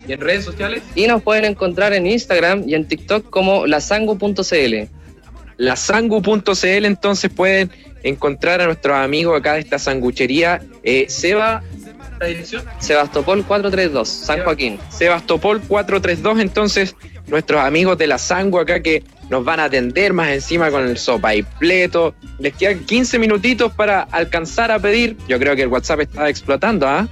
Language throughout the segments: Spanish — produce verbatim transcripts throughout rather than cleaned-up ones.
¿Y en redes sociales? Y nos pueden encontrar en Instagram y en TikTok como lasangu punto cl. lasangu punto cl, entonces pueden encontrar a nuestros amigos acá de esta sanguchería. Eh, Seba, ¿la dirección? Sebastopol cuatrocientos treinta y dos, San Joaquín. Sebastopol cuatrocientos treinta y dos, entonces nuestros amigos de la Sangu acá que nos van a atender más encima con el sopaipleto. Les quedan quince minutitos para alcanzar a pedir. Yo creo que el WhatsApp está explotando, ¿ah?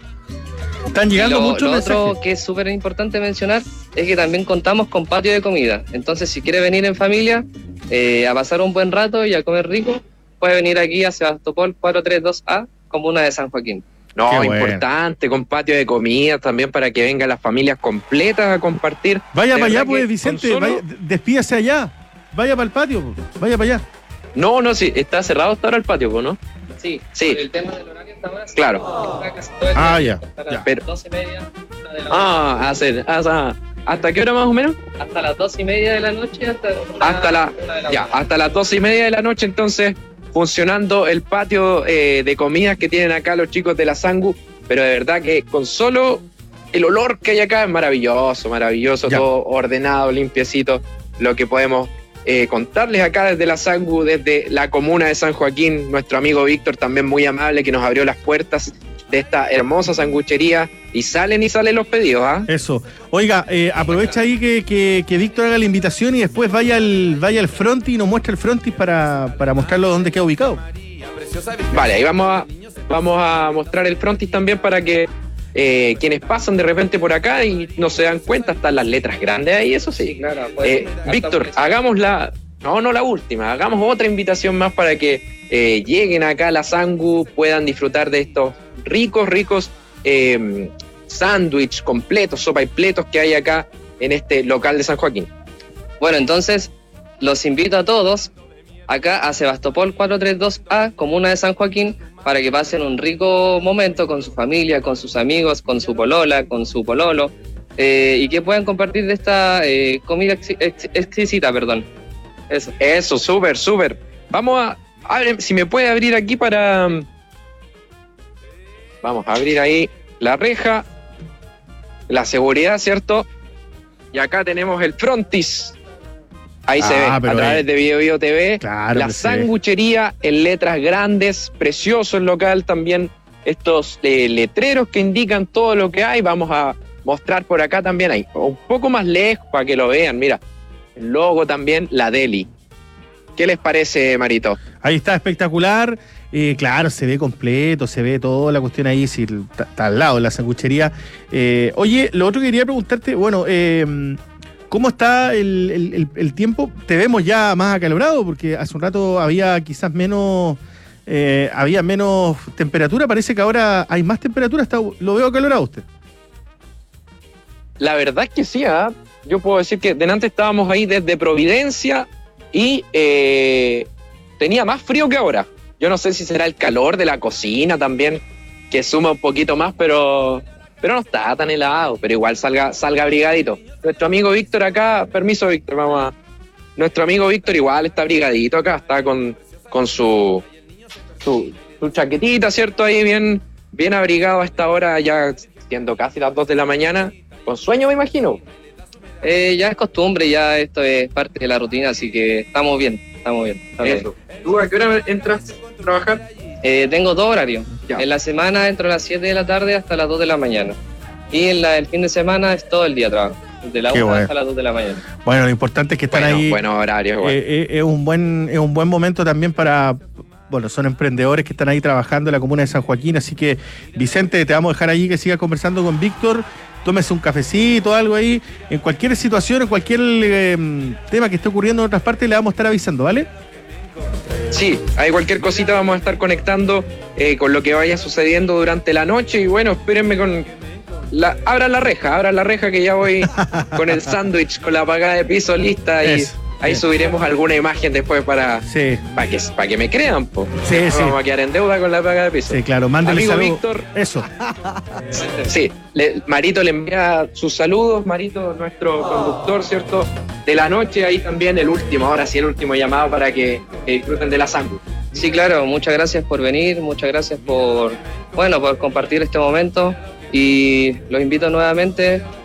¿eh? Están llegando lo, muchos lo mensajes. otro que es súper importante mencionar es que también contamos con patio de comida. Entonces, si quiere venir en familia eh, a pasar un buen rato y a comer rico, puede venir aquí a Sebastopol cuatrocientos treinta y dos A, comuna de San Joaquín. No, Qué importante, bueno. Con patio de comida también para que vengan las familias completas a compartir. Vaya de para allá, verdad pues, que Vicente, con solo- vaya, despídase allá. Vaya para el patio, vaya para allá. No, no, sí, está cerrado hasta ahora el patio, pues, ¿no? Sí, Sí. por el tema del horario está más. Claro. Ah, ya, Hasta ya. las Pero- doce y media de la Ah, hacer, hasta, ¿hasta qué hora más o menos? hasta las dos y media de la noche hasta, Hasta la, ya, hasta las doce y media de la noche, entonces, funcionando el patio eh, de comidas que tienen acá los chicos de la Sangu, pero de verdad que con solo el olor que hay acá es maravilloso, maravilloso, Ya. todo ordenado, limpiecito, lo que podemos eh, contarles acá desde la Sangu, desde la comuna de San Joaquín, nuestro amigo Víctor también muy amable que nos abrió las puertas de esta hermosa sanguchería y salen y salen los pedidos, ¿ah? Eso. Oiga, eh, aprovecha ahí que, que, que Víctor haga la invitación y después vaya al, vaya al frontis y nos muestre el frontis para, para mostrarlo dónde queda ubicado. Vale, ahí vamos a, vamos a mostrar el frontis también para que eh, quienes pasan de repente por acá y no se dan cuenta, están las letras grandes ahí, eso sí. Claro, pues, Eh, hasta Víctor, ofrece- hagamos la, no, no la última, hagamos otra invitación más para que eh, lleguen acá a la Sangu, puedan disfrutar de estos ricos, ricos eh, sándwich completos, sopa y pletos que hay acá en este local de San Joaquín. Bueno, entonces los invito a todos acá a Sebastopol cuatrocientos treinta y dos A, comuna de San Joaquín, para que pasen un rico momento con su familia, con sus amigos, con su polola, con su pololo, eh, y que puedan compartir de esta eh, comida ex- ex- exquisita, perdón. Eso. Eso, súper, súper. Vamos a, abre, si me puede abrir aquí para... Vamos a abrir ahí la reja, la seguridad, ¿cierto? Y acá tenemos el frontis. Ahí se Ah, ve, a pero través ahí- de Bio Bio T V. Claro La que se ve. sanguchería en letras grandes, precioso el local también. Estos eh, letreros que indican todo lo que hay. Vamos a mostrar por acá también. Ahí, un poco más lejos para que lo vean. Mira, el logo también, la Deli. ¿Qué les parece, Marito? Ahí está, espectacular. Eh, claro, se ve completo, se ve toda la cuestión ahí, si está, está al lado de la sanguchería. Eh, oye, lo otro que quería preguntarte, bueno, eh, ¿cómo está el, el- el- el tiempo? Te vemos ya más acalorado, porque hace un rato había quizás menos, eh, había menos temperatura. Parece que ahora hay más temperatura. Está, lo veo acalorado usted. La verdad es que sí, ¿ah? Yo puedo decir que delante estábamos ahí desde Providencia y eh, tenía más frío que ahora. Yo no sé si será el calor de la cocina también, que suma un poquito más, pero, pero no está tan helado, pero igual salga, salga abrigadito. Nuestro amigo Víctor acá, permiso Víctor, vamos a... Nuestro amigo Víctor igual está abrigadito acá, está con, con su, su, su chaquetita, ¿cierto? Ahí bien, bien abrigado a esta hora, ya siendo casi las dos de la mañana. Con sueño, me imagino. Eh, ya es costumbre, ya esto es parte de la rutina, así que estamos bien, estamos bien. estamos bien. Eso. ¿Tú a qué hora entras a trabajar? Eh, tengo dos horarios. Ya. En la semana entro a las siete de la tarde hasta las dos de la mañana. Y en la, el fin de semana es todo el día trabajo. Desde la Qué una bueno. hasta las dos de la mañana. Bueno, lo importante es que están Bueno, ahí. buenos horarios, igual. Eh, eh, es un buen es un buen momento también para, bueno, son emprendedores que están ahí trabajando en la comuna de San Joaquín, así que Vicente, te vamos a dejar ahí que sigas conversando con Víctor, tómese un cafecito, algo ahí, en cualquier situación, en cualquier eh, tema que esté ocurriendo en otras partes, le vamos a estar avisando, ¿vale? Sí, hay cualquier cosita, vamos a estar conectando eh, con lo que vaya sucediendo durante la noche. Y bueno, espérenme con... La, abran la reja, abran la reja que ya voy con el sándwich, con la apagada de piso lista y Eso, ahí bien. subiremos alguna imagen después para, Sí, para, que, para que me crean, po. Sí, No sí. vamos a quedar en deuda con la apagada de piso. sí, claro, mándale Amigo saludos. Víctor. Eso, Sí, le- Marito le envía sus saludos, Marito, nuestro conductor, ¿cierto? De la noche, ahí también el último, ahora sí el último llamado para que, que disfruten de la Sangu. Sí, claro, muchas gracias por venir, muchas gracias por, bueno, por compartir este momento y los invito nuevamente